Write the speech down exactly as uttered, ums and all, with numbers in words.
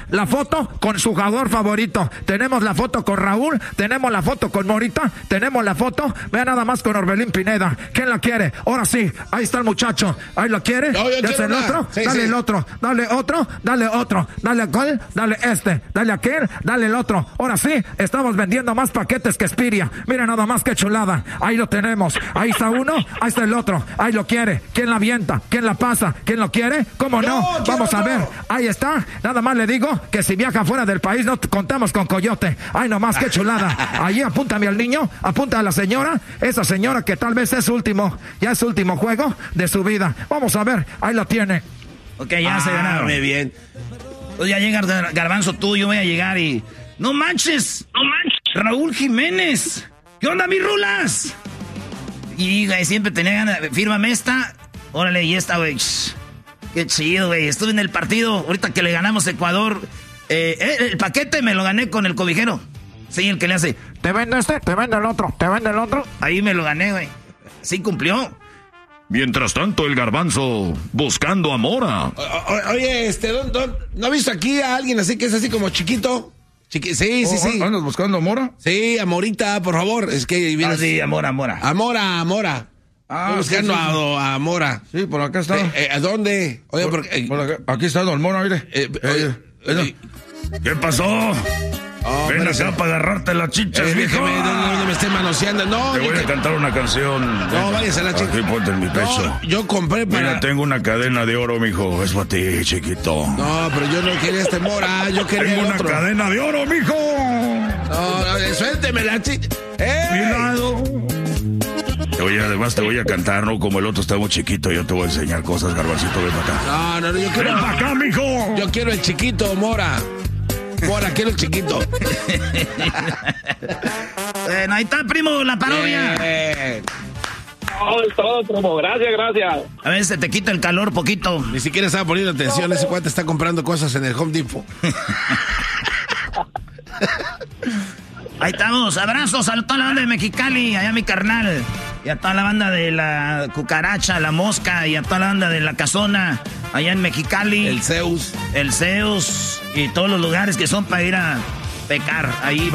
la foto con su jugador favorito. Tenemos la foto con Raúl, tenemos la foto con Morita, tenemos la foto, vea nada más con Orbelín Pineda. ¿Quién la quiere? Ahora sí, ahí está el muchacho. ¿Ahí lo quiere? No, yo quiero el una. otro? Sí, dale sí. el otro, dale otro, dale otro, dale aquel, dale este, dale aquel, dale el otro. Ahora sí, estamos vendiendo más paquetes que Spiria. Mira nada más que chulada. Ahí lo tenemos. Ahí está uno, ahí está el otro. Ahí lo quiere. ¿Quién la avienta? ¿Quién la pasa? ¿Quién lo quiere? ¿Cómo no? No, Vamos a no. ver. Ahí está. Nada más le digo que si viaja fuera del país no contamos con coyote. Ay, nomás que chulada. Allí apúntame al niño, apunta a la señora. Esa señora que tal vez es su último, ya es su último juego de su vida. Vamos a ver. Ahí lo tiene. Ok, ya ah, se ganaron. Muy bien. Pues ya llega Gar- Garbanzo tú, yo voy a llegar y... ¡No manches! ¡No manches! ¡Raúl Jiménez! ¿Qué onda, mis rulas? Y, güey, siempre tenía ganas... Fírmame esta. Órale, y esta, güey. Qué chido, güey. Estuve en el partido, ahorita que le ganamos a Ecuador. Eh, eh, el paquete me lo gané con el cobijero. Sí, el que le hace... Te vende este, te vende el otro, te vende el otro. Ahí me lo gané, güey. Sí cumplió. Mientras tanto, el Garbanzo buscando a Mora. O- o- oye, este, don, don, ¿no has visto aquí a alguien así que es así como chiquito? Chiqui sí, sí, sí. ¿Andas buscando a Mora? Sí, Amorita, por favor. Es que Ah, vienes... sí, amor, amor. Amora, Amora. Ah, Estoy buscando sí, sí, sí. A, a Mora. Sí, por acá está. Eh, eh, ¿A dónde? Oye, Por- porque... eh, por acá. Aquí está Don Mora, mire. eh, Eh, oye, mira. oye, ¿Qué pasó? oh, Ven espérate. acá para agarrarte las chichas, Eh, viejo. déjeme, no, no, no me esté manoseando. No, Te ni voy a que- cantar una canción. No, váyase a la chica. Aquí ponte en mi pecho. No, yo compré para... Mira, tengo una cadena de oro, mijo. Es para ti, chiquito. No, pero yo no quería este Mora, yo quería Tengo el una otro. cadena de oro, mijo. No, no, eh, suélteme la chica. ¡Eh! Mi lado. Te voy a, además te voy a cantar, ¿no? Como el otro está muy chiquito, yo te voy a enseñar cosas, Garbancito, ven para acá. No, no, no, yo ¡Ven quiero... para acá, mijo! Yo quiero el chiquito, Mora. Mora, quiero el chiquito. Bueno, ahí está, primo, la parodia. Eh, No, es todo, promo. Gracias, gracias. A ver, se te quita el calor poquito. ni siquiera estaba poniendo atención. Ese cuate está comprando cosas en el Home Depot. Ahí estamos, abrazos a toda la banda de Mexicali, allá mi carnal. Y a toda la banda de la Cucaracha, la Mosca, y a toda la banda de la Casona, allá en Mexicali. El Zeus. El Zeus, y todos los lugares que son para ir a pecar. Ahí